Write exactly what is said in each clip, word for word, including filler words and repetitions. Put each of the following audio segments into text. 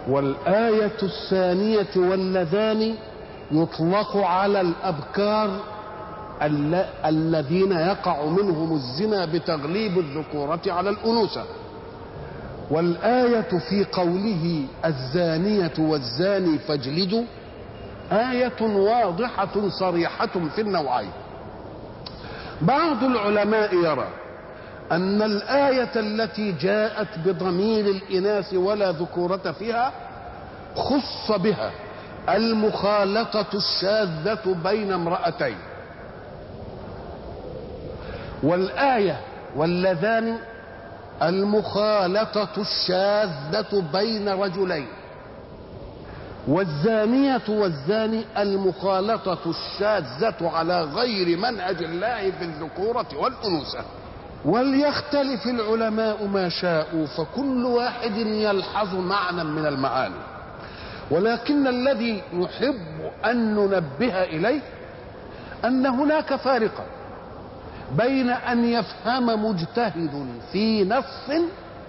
والآية الثانية واللذان يطلق على الأبكار الذين يقع منهم الزنا بتغليب الذكورة على الأنوثة. والآية في قوله الزانية والزاني فاجلدوا آية واضحة صريحة في النوعين. بعض العلماء يرى أن الآية التي جاءت بضمير الإناث ولا ذكورة فيها خص بها المخالطة الشاذة بين امرأتين، والآية واللذان المخالطة الشاذة بين رجلين، والزانية والزاني المخالطة الشاذة على غير منهج الله في الذكورة والأنوثة. وليختلف العلماء ما شاءوا، فكل واحد يلحظ معنى من المعاني، ولكن الذي نحب أن ننبه إليه أن هناك فارقا بين أن يفهم مجتهد في نص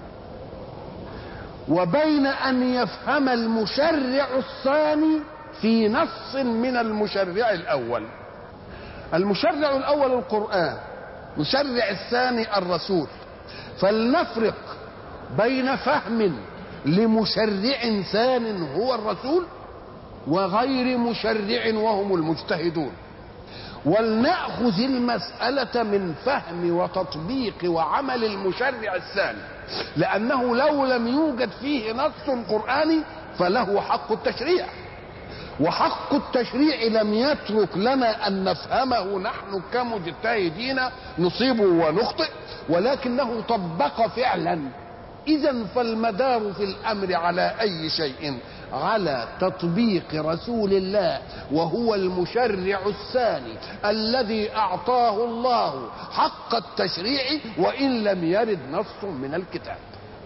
وبين أن يفهم المشرع الثاني في نص من المشرع الأول. المشرع الأول القرآن، مشرع الثاني الرسول، فلنفرق بين فهم لمشرع ثان هو الرسول وغير مشرع وهم المجتهدون، ولنأخذ المسألة من فهم وتطبيق وعمل المشرع الثاني، لأنه لو لم يوجد فيه نص قرآني فله حق التشريع، وحق التشريع لم يترك لنا أن نفهمه نحن كمجتهدين نصيب ونخطئ، ولكنه طبق فعلا. إذن فالمدار في الأمر على أي شيء؟ على تطبيق رسول الله، وهو المشرع الثاني الذي أعطاه الله حق التشريع وإن لم يرد نص من الكتاب.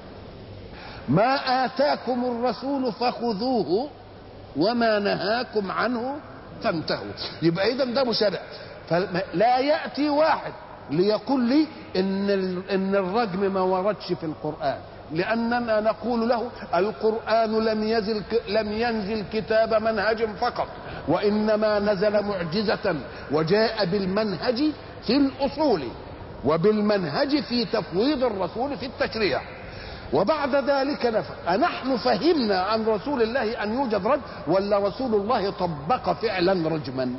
ما آتاكم الرسول فخذوه وما نهاكم عنه فانتهوا. يبقى إذن ده مشرع، فلا يأتي واحد ليقول لي إن إن الرجم ما وردش في القرآن، لأننا نقول له القرآن لم ينزل لم ينزل كتاب منهج فقط، وإنما نزل معجزة وجاء بالمنهج في الأصول وبالمنهج في تفويض الرسول في التشريع. وبعد ذلك نفهم أنحن فهمنا عن رسول الله أن يوجد رجم، ولا رسول الله طبق فعلا رجما؟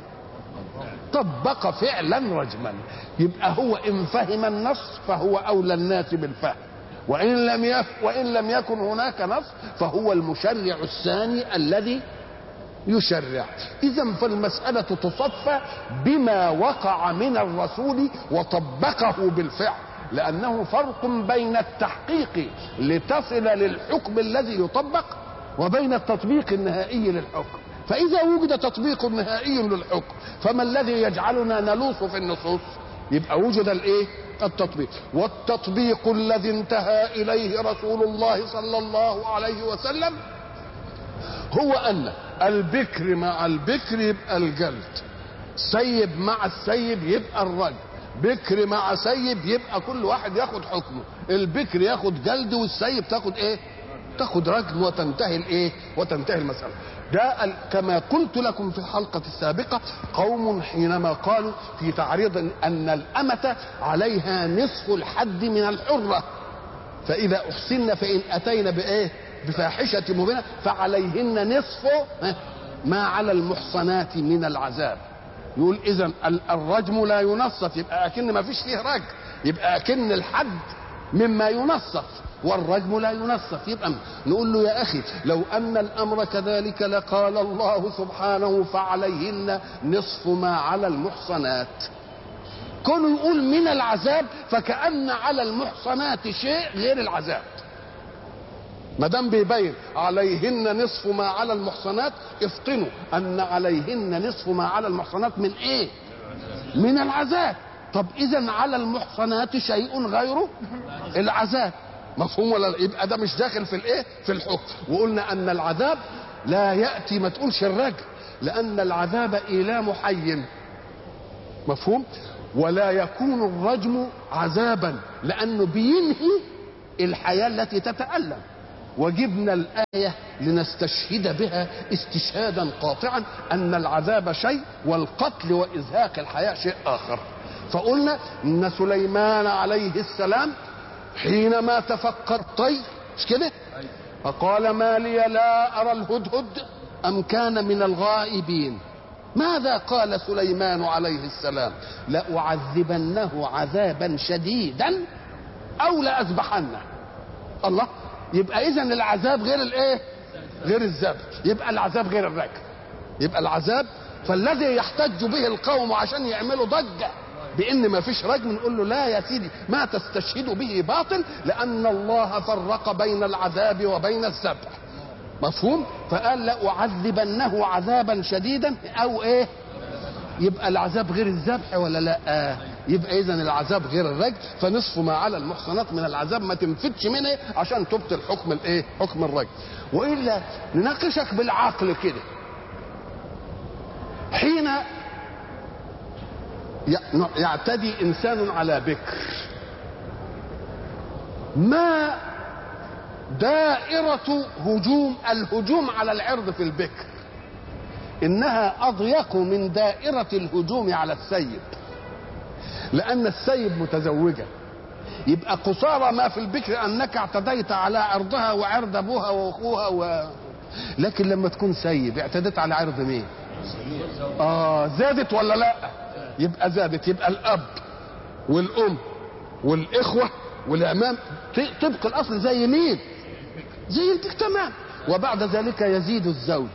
طبق فعلا رجما. يبقى هو إن فهم النص فهو أولى الناس بالفهم، وإن لم يف وإن لم يكن هناك نص فهو المشرع الثاني الذي يشرع. إذن فالمسألة تصفى بما وقع من الرسول وطبقه بالفعل، لأنه فرق بين التحقيق لتصل للحكم الذي يطبق وبين التطبيق النهائي للحكم. فإذا وجد تطبيق نهائي للحكم فما الذي يجعلنا نلوص في النصوص؟ يبقى وجد الايه؟ التطبيق. والتطبيق الذي انتهى إليه رسول الله صلى الله عليه وسلم هو أن البكر مع البكر يبقى الجلد، سيب مع السيب يبقى الرجم، بكر مع سيب يبقى كل واحد ياخد حكمه، البكر ياخد جلد والسيب تاخد ايه؟ تاخد رجم، وتنتهي الايه؟ وتنتهي المسألة. ده كما قلت لكم في الحلقة السابقة قوم حينما قالوا في تعريض أن الأمة عليها نصف الحد من الحرة، فإذا أحسن فإن أتينا بإيه؟ بفاحشة مبينة فعليهن نصف ما على المحصنات من العذاب. يقول إذن الرجم لا ينصف، يبقى أكن ما فيش فيه رجم، يبقى أكن الحد مما ينصف والرجم لا ينصف. يبقى نقول له يا أخي لو أن الأمر كذلك لقال الله سبحانه فعليهن نصف ما على المحصنات. كونه يقول من العذاب فكأن على المحصنات شيء غير العذاب، ما دام بيبين عليهن نصف ما على المحصنات افطنوا ان عليهن نصف ما على المحصنات من ايه؟ من العذاب. طب اذا على المحصنات شيء غير العذاب، مفهوم ولا؟ يبقى ده مش داخل في الايه؟ في الحكم. وقلنا ان العذاب لا ياتي، ما تقولش الرجم، لان العذاب ايلام حي، مفهوم؟ ولا يكون الرجم عذابا لانه بينهي الحياه التي تتالم. وجبنا الآية لنستشهد بها استشهادا قاطعا أن العذاب شيء والقتل وإزهاق الحياة شيء آخر. فقلنا إن سليمان عليه السلام حينما تفكر طير مش كده فقال ما لي لا أرى الهدهد أم كان من الغائبين. ماذا قال سليمان عليه السلام؟ لأعذبنه عذابا شديدا أو لأذبحنه. الله، يبقى إذن العذاب غير الإيه؟ غير الذبح. يبقى العذاب غير الرجم. يبقى العذاب فالذي يحتج به القوم عشان يعملوا ضجة بان ما فيش رجم نقول له لا يا سيدي ما تستشهد به باطل، لان الله فرق بين العذاب وبين الذبح. مفهوم؟ فقال لأعذبنه عذابا شديدا او ايه؟ يبقى العذاب غير الذبح ولا لا؟ آه. يبقى اذا العذاب غير الرجم، فنصف ما على المحصنات من العذاب ما تنفتش منه عشان تبطل حكم الايه؟ حكم الرجم. والا نناقشك بالعقل كده. حين يعتدي انسان على بكر، ما دائرة هجوم الهجوم على العرض في البكر؟ انها اضيق من دائرة الهجوم على السيب، لان السيب متزوجة، يبقى قصارى ما في البكر انك اعتديت على عرضها وعرض ابوها واخوها و... لكن لما تكون سيب اعتديت على عرض مين؟ اه زادت ولا لا؟ يبقى زادت. يبقى الاب والام والاخوه والامام طبق الاصل زي مين؟ زي البكر تمام. وبعد ذلك يزيد الزوج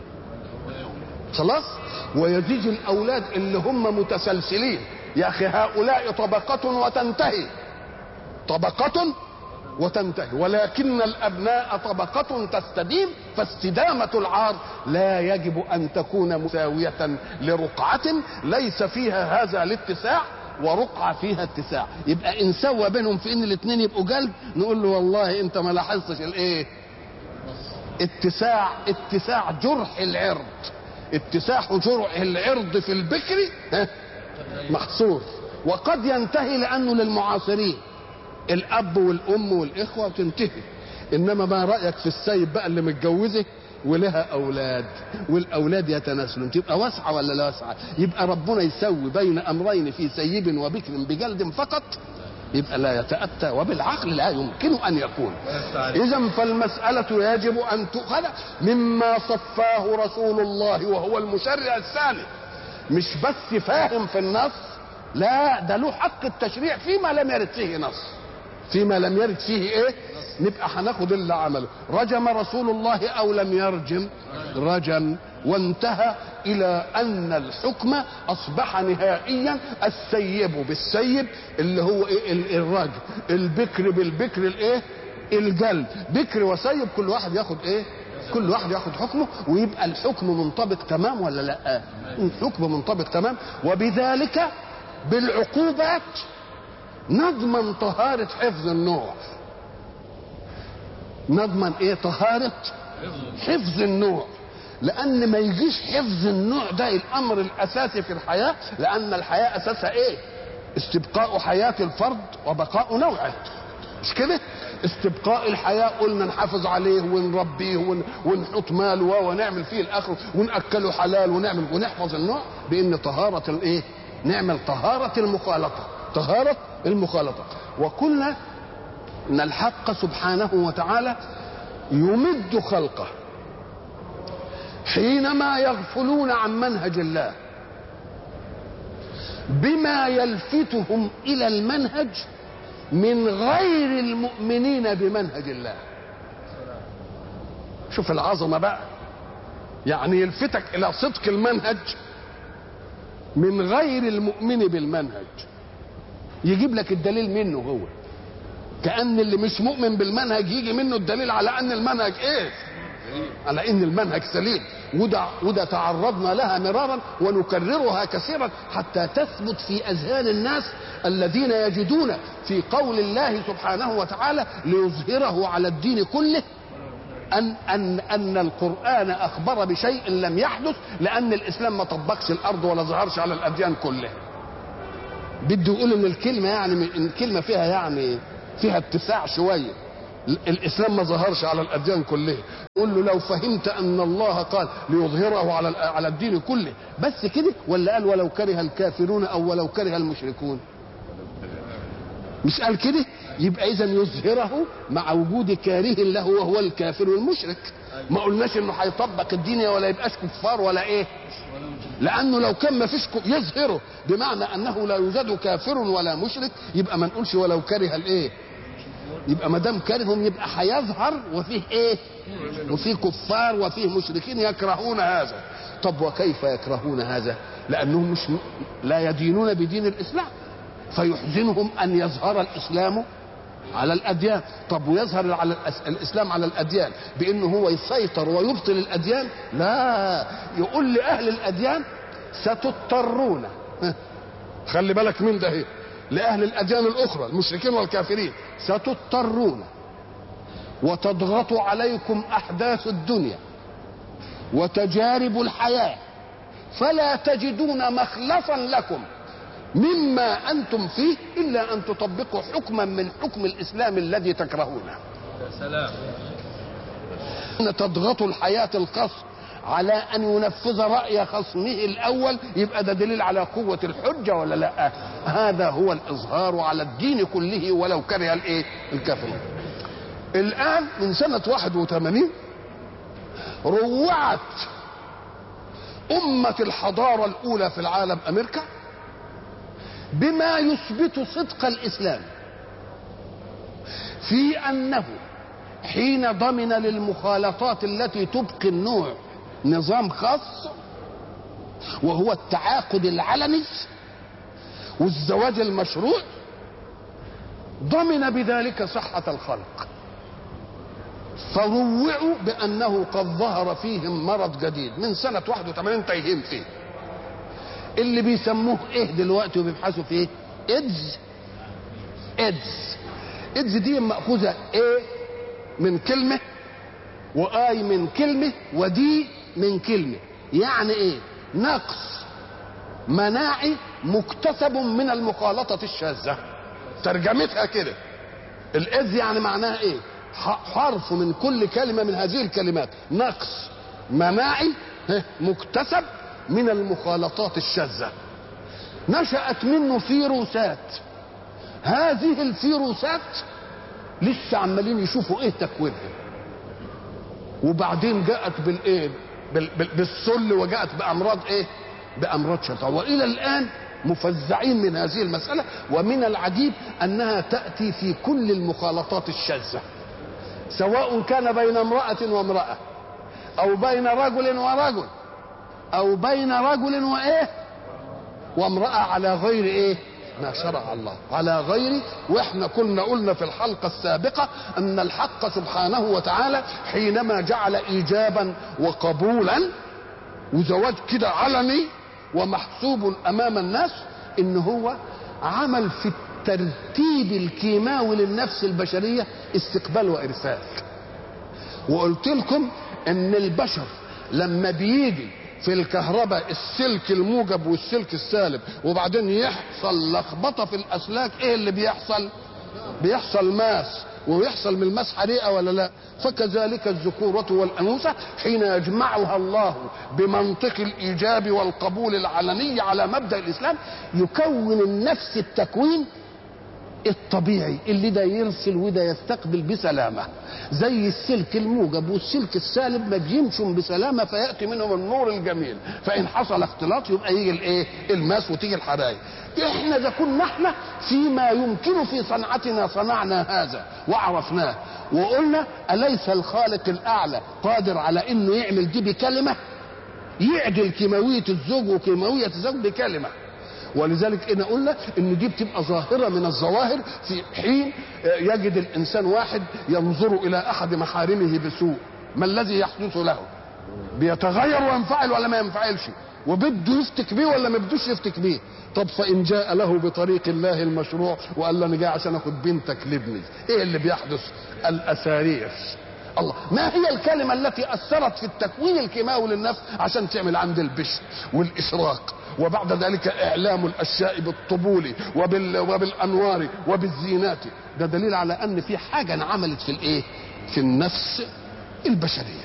خلاص، ويزيد الاولاد اللي هم متسلسلين. يا اخي هؤلاء طبقه وتنتهي، طبقه وتنتهي، ولكن الابناء طبقه تستديم، فاستدامه العار لا يجب ان تكون مساويه لرقعه ليس فيها هذا الاتساع ورقعه فيها اتساع. يبقى ان سوى بينهم في ان الاثنين يبقوا قلب نقول له والله انت ما لاحظتش الايه؟ اتساع اتساع جرح العرض. اتساع جرح العرض في البكر محصور، وقد ينتهي لانه للمعاصرين الاب والام والاخوه وتنتهي. انما ما رايك في السيب بقى اللي متجوزه ولها اولاد والاولاد يتناسلون؟ تبقى واسعه ولا لا واسعه؟ يبقى ربنا يسوي بين امرين في سيب وبكر بجلد فقط؟ يبقى لا يتاتى، وبالعقل لا يمكن ان يكون. اذا فالمساله يجب ان تؤخذ مما صفاه رسول الله وهو المشرع الثاني، مش بس فاهم في النص، لا ده له حق التشريع فيما لم يرد فيه نص. فيما لم يرد فيه ايه؟ نبقى هناخد اللي عمله. رجم رسول الله او لم يرجم؟ رجم، وانتهى الى ان الحكم اصبح نهائيا السيب بالسيب اللي هو ايه؟ الرجم. البكر بالبكر الايه؟ الجلد. بكر وسيب كل واحد ياخد ايه؟ كل واحد ياخد حكمه، ويبقى الحكم منطبق تمام ولا لا؟ الحكم منطبق تمام. وبذلك بالعقوبات نضمن طهارة حفظ النوع. نضمن ايه؟ طهارة حفظ النوع، لان ما يجيش حفظ النوع ده الامر الاساسي في الحياة، لان الحياة اساسها ايه؟ استبقاء حياة الفرد وبقاء نوعه، مش كده؟ استبقاء الحياة قلنا نحافظ عليه ونربيه ونحط ماله ونعمل فيه الاخر ونأكله حلال ونعمل ونحفظ النوع بان طهارة الايه؟ نعمل طهارة المخالطة، طهارة المخالطة. وقلنا ان الحق سبحانه وتعالى يمد خلقه حينما يغفلون عن منهج الله بما يلفتهم الى المنهج من غير المؤمنين بمنهج الله. شوف العظمة بقى، يعني يلفتك الى صدق المنهج من غير المؤمن بالمنهج. يجيب لك الدليل منه هو، كأن اللي مش مؤمن بالمنهج يجي منه الدليل على ان المنهج ايه؟ على ان المنهج سليم. وده, وده تعرضنا لها مرارا ونكررها كثيرا حتى تثبت في اذهان الناس الذين يجدون في قول الله سبحانه وتعالى ليظهره على الدين كله أن, أن, أن القرآن أخبر بشيء لم يحدث، لأن الإسلام ما طبقش الأرض ولا ظهرش على الأديان كلها. بده يقول إن الكلمة يعني إن الكلمة فيها يعني فيها اتساع شوية، الاسلام ما ظهرش على الاديان كلها. قول له لو فهمت ان الله قال ليظهره على على الدين كله بس كده، ولا قال ولو كره الكافرون او ولو كره المشركون؟ مش قال كده؟ يبقى اذا يظهره مع وجود كاره له وهو الكافر والمشرك. ما قلناش انه هيطبق الدين ولا يبقاش كفار ولا ايه، لانه لو كان ما فيش يظهره بمعنى انه لا يوجد كافر ولا مشرك، يبقى ما نقولش ولو كره الايه، يبقى ما دام كرههم يبقى هيظهر وفيه ايه، وفيه كفار وفيه مشركين يكرهون هذا. طب وكيف يكرهون هذا؟ لانهم مش لا يدينون بدين الاسلام، فيحزنهم ان يظهر الاسلام على الاديان. طب ويظهر على الاسلام على الاديان بانه هو يسيطر ويبطل الاديان؟ لا، يقول لاهل الاديان ستضطرون، خلي بالك من ده، لاهل الاديان الاخرى المشركين والكافرين، ستضطرون وتضغط عليكم احداث الدنيا وتجارب الحياه فلا تجدون مخلصا لكم مما انتم فيه الا ان تطبقوا حكما من حكم الاسلام الذي تكرهونه. يا سلام. تضغط الحياه الخصم على ان ينفذ راي خصمه الاول، يبقى ده دليل على قوه الحجه ولا لا؟ هذا هو الاظهار على الدين كله ولو كره الايه، الكافرون. الان من سنه واحد وثمانين روعت امه الحضاره الاولى في العالم امريكا بما يثبت صدق الاسلام في انه حين ضمن للمخالطات التي تبقي النوع نظام خاص وهو التعاقد العلني والزواج المشروع، ضمن بذلك صحة الخلق. فروعوا بأنه قد ظهر فيهم مرض جديد من سنة واحد وثمانين تايهين فيه، اللي بيسموه ايه دلوقتي وبيبحثوا فيه؟ ايدز. ايدز ايدز دي مأخوذة ايه من كلمة، واي من كلمة، ودي من كلمة. يعني ايه؟ نقص مناعي مكتسب من المخالطة الشاذة. ترجمتها كده الايدز يعني معناها ايه؟ حرف من كل كلمة من هذه الكلمات نقص مناعي مكتسب من المخالطات الشاذة. نشأت منه فيروسات، هذه الفيروسات لسه عمالين يشوفوا ايه تكوينها، وبعدين جاءت بالايه، بالسل، وجاءت بامراض ايه، بامراض شيطان، والى الان مفزعين من هذه المسألة. ومن العجيب انها تأتي في كل المخالطات الشاذة، سواء كان بين امرأة وامرأة او بين رجل ورجل او بين رجل وايه وامرأة، على غير ايه ما شرع الله، على غير. واحنا كنا قلنا في الحلقة السابقة ان الحق سبحانه وتعالى حينما جعل ايجابا وقبولا وزواج كده علني ومحسوب امام الناس، ان هو عمل في الترتيب الكيماوي للنفس البشرية استقبال وارسال. وقلت لكم ان البشر لما بيجي في الكهرباء السلك الموجب والسلك السالب وبعدين يحصل لخبطه في الاسلاك، ايه اللي بيحصل؟ بيحصل ماس، ويحصل من الماس حريقه ولا لا؟ فكذلك الذكوره والانوثه حين يجمعها الله بمنطق الايجاب والقبول العلني على مبدا الاسلام يكون النفس التكوين الطبيعي اللي ده يرسل وده يستقبل بسلامه، زي السلك الموجب والسلك السالب ما بيمشوا بسلامه فياتي منهم النور الجميل، فان حصل اختلاط يبقى يجي الايه؟ الماس وتيجي الحرايق. احنا اذا كنا احنا فيما يمكن في صنعتنا صنعنا هذا وعرفناه وقلنا اليس الخالق الاعلى قادر على انه يعمل دي بكلمه، يعدل كيماويه الزوج وكيماويه الزوج بكلمه. ولذلك انا قلنا ان دي بتبقى ظاهره من الظواهر في حين يجد الانسان واحد ينظر الى احد محارمه بسوء، ما الذي يحدث له؟ بيتغير وينفعل ولا ما ينفعلش؟ وبده يفتك بيه ولا ما بدوش يفتك بيه؟ طب فان جاء له بطريق الله المشروع وقال له انا جاي عشان اخد بنتك لابني، ايه اللي بيحدث؟ الاسارير الله، ما هي الكلمة التي أثرت في التكوين الكيماوي للنفس عشان تعمل عند البشر والإشراق، وبعد ذلك إعلام الأشياء بالطبول وبال... وبالأنوار وبالزينات؟ ده دليل على أن في حاجة انعملت في الإيه؟ في النفس البشرية.